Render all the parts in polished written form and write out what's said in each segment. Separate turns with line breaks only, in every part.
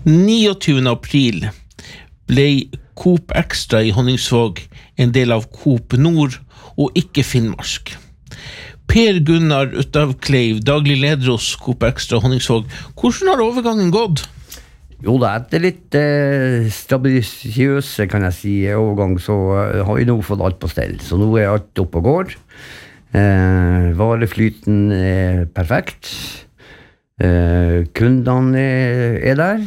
29. april ble Coop Extra i Honningsvåg en del av Coop Nord og ikke Finnmark. Per Gunnar Utavkleiv, daglig leder hos Coop Extra Honningsvåg. Hvordan har overgangen gått?
Jo da, etter litt stabilisøse, kan jeg si, overgang, så har vi nå fått alt på stell. Så nå alt opp og går. Vareflyten perfekt. Kundene der.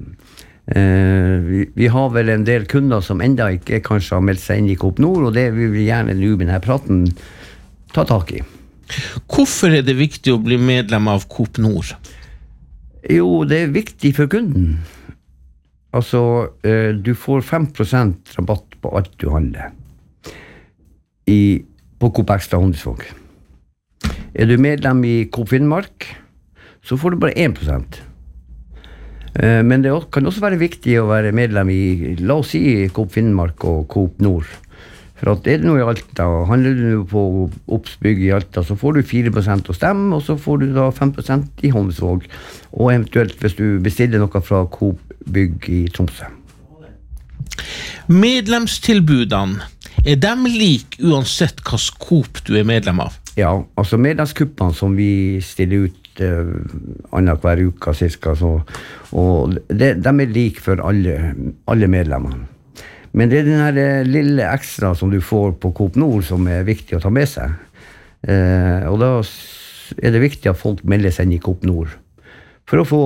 Vi har vel en del kunder som enda ikke kanskje har meldt seg inn i Coop Nord, og det vil vi gjerne nå med denne praten ta tak i.
Hvorfor det viktig å bli medlem av Coop Nord?
Jo, det viktig for kunden. Altså, du får 5% rabatt på alt du handler på Coop Extra Honningsvåg. Du medlem i Coop Finnmark, så får du bare 1%. Men det kan også være viktig å være medlem i, la oss si, Coop Finnmark og Coop Nord. For at det noe i Alta, handler du på oppsbygg i Alta, så får du 4% å stemme, og så får du da 5% i Honningsvåg, og eventuelt hvis du bestiller noe fra Coop Bygg i Tromsø.
Medlemstilbudene, de lik uansett hva Coop du medlem av?
Ja, altså medlemskuppene som vi stiller ut annet hver uke cirka, og de lik for alle medlemmene. Men det den her lille ekstra som du får på Coop Nord som viktig å ta med seg. Og da det viktig at folk melder seg inn i Coop Nord for å få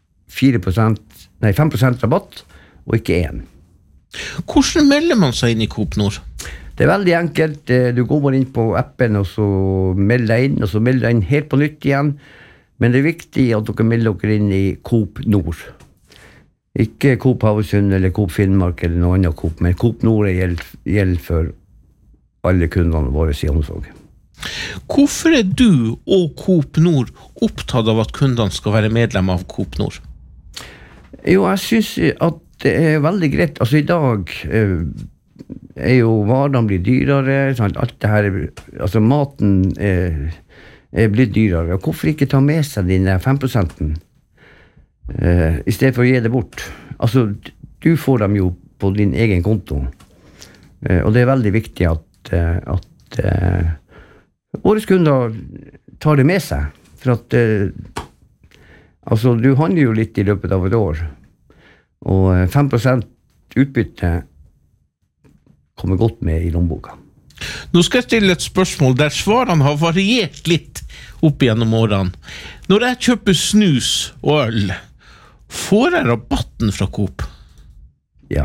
5% rabatt og ikke 1.
Hvordan melder man seg inn i Coop Nord?
Det veldig enkelt. Du går bare inn på appen og så melder deg inn, og så melder deg inn helt på nytt igjen. Men det viktig at dere melder dere inn i Coop Nord. Ikke Coop Havøysund eller Coop Finnmark eller noe annet Coop, men Coop Nord gjelder for alle kundene våre i Honningsvåg.
Hvorfor du og Coop Nord opptatt av at kundene skal være medlem av Coop Nord?
Jo, jeg synes at det veldig greit. Altså i dag jo varene blir dyrere, sant? Alt det her, altså maten blitt dyrere, og hvorfor ikke ta med seg dine 5% i stedet for å gi det bort? Altså, du får dem jo på din egen konto, og det veldig viktig at våre kunder tar det med seg, for at altså, du handler jo litt i løpet av et år, og 5% utbytte kommer godt med i lommeboka.
Nå skal jeg stille et spørsmål der svarene har variert litt opp gjennom årene. Når jeg kjøper snus og øl, får jeg rabatten fra Coop?
Ja.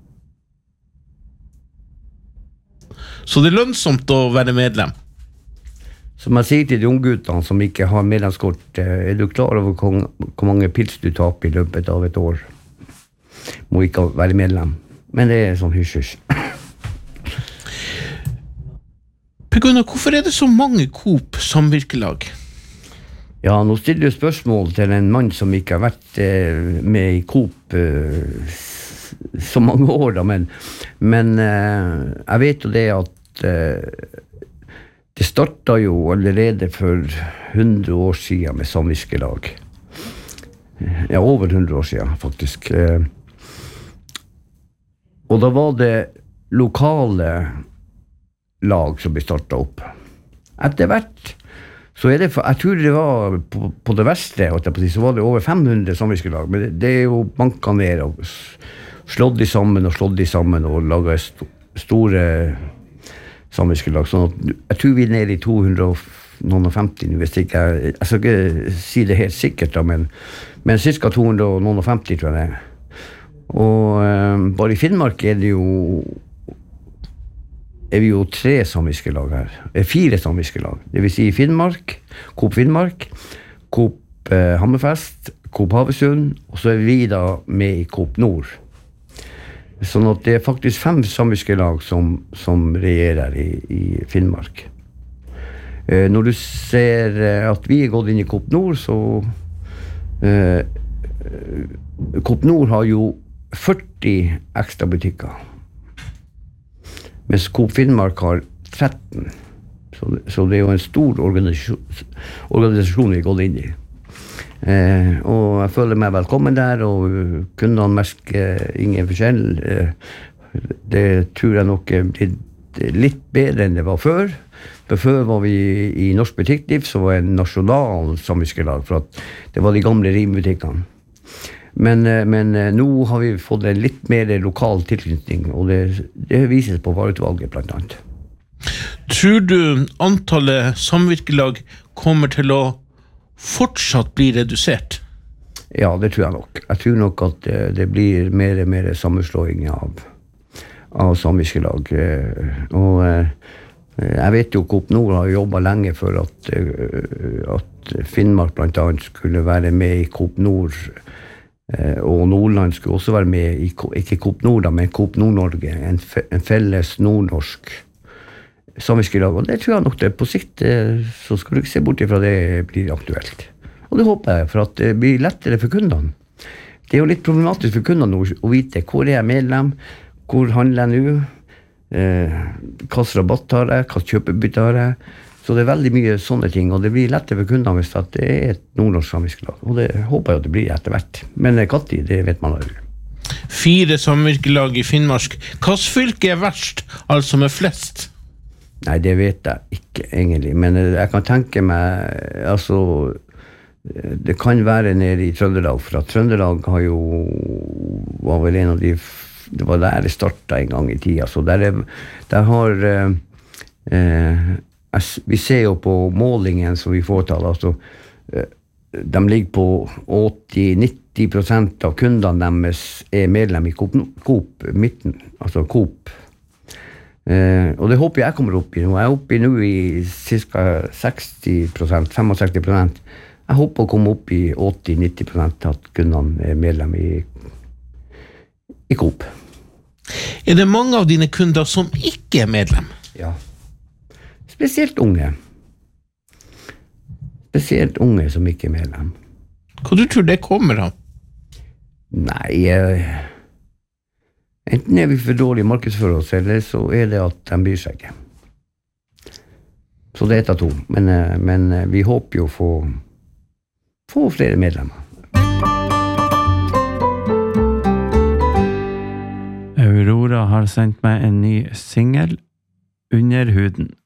Så det lønnsomt å være medlem?
Som jeg sier til de ungguttene som ikke har medlemskort, du klar over hvor mange pils du taper i løpet av et år? Må ikke være medlem. Men det sånn hysj. Per Gunnar, hvorfor det så mange Coop samvirkelag? Ja, nå stiller du spørsmål til en mann som ikke har vært med i Coop så mange år, da, men jeg vet jo det at det startet jo allerede for 100 år siden med samvirkelag. Ja, over 100 år siden, faktisk. Og da var det lokale lag som ble startet opp. Etter hvert, så det jeg tror det var på det verste, så var det over 500 samvirkelag, men det jo banket ned og slått de sammen og laget store samvirkelag, sånn at jeg tror vi nede i 250, hvis ikke jeg skal ikke si det helt sikkert, da, men cirka 250 tror jeg det. Og bare i Finnmark det vi jo 3 samvirkelag her. 4 samvirkelag. Det vil si Finnmark, Coop Finnmark, Coop Hammerfest, Coop Havøysund, og så vi da med i Coop Nord. Sånn at det faktisk 5 samvirkelag som regjerer i Finnmark. Når du ser at vi gått inn i Coop Nord, så Coop Nord har jo 40 ekstra butikker, mens Coop Finnmark har 13. Så det jo en stor organisasjon vi gått inn i. Og jeg føler meg velkommen der, og kundene merker ingen forskjell. Det tror jeg nok blir litt bedre enn det var før. For før var vi i Norsk Butikkliv, så var det en nasjonal samiske lag, for at det var de gamle rimbutikkene. Men nå har vi fått en litt mer lokal tilknytning, og det vises på vareutvalget blant annet.
Tror du antallet samvirkelag kommer til å fortsatt bli redusert?
Ja, det tror jeg nok. Jeg tror nok at det blir mer og mer sammenslåing av samvirkelag. Og jeg vet jo Coop Nord har jobbet lenge for at Finnmark blant annet skulle være med i Coop Nord, og Nordland skulle også være med i, ikke Coop Nord, men Coop Nord-Norge, en felles nordnorsk samvirkelag, og det tror jeg nok det på sikt, så skal du ikke se bort ifra det blir aktuelt. Og det håper jeg, for at det blir lettere for kundene. Det er jo litt problematisk for kundene å vite hvor er jeg medlem, hvor handler jeg nå, hva rabatt har jeg, hva kjøpebytte har jeg. Så det er veldig mye sånne ting, og det blir lettere for kundene hvis det er et nordnorsk samvirkelag. Og det håper jeg at det blir etter hvert. Men Katti, det vet man aldri.
4 samvirkelag i Finnmark. Hvilket fylke er verst, altså med flest?
Nei, det vet jeg ikke egentlig, men jeg kan tenke meg, altså, det kan være nede i Trøndelag, for at Trøndelag har jo, var vel en av de, det var der det startet en gang i tida, så der har, vi ser jo på målingen som vi får til, altså, de ligger på 80-90% av kundene deres er medlem i Coop midten, altså Coop. Og det håper jeg kommer opp i nå. Jeg er oppe i nå i cirka 60%, 65%. Jeg håper å komme opp i 80-90% at kundene er medlem i Coop.
Er det mange av dine kunder som ikke er medlem?
Ja. Spesielt unge. Spesielt unge som ikke er medlem.
Hva du tror det kommer av?
Nei, enten er vi for dårlig markedsfører oss, eller så er det at de bryr seg ikke. Så det er et av to. Men vi håper jo få flere medlemmer.
Aurora har sendt meg en ny single, Under huden.